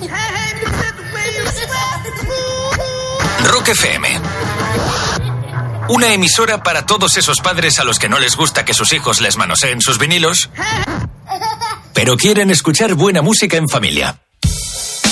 Rock FM. Una emisora para todos esos padres a los que no les gusta que sus hijos les manoseen sus vinilos, pero quieren escuchar buena música en familia.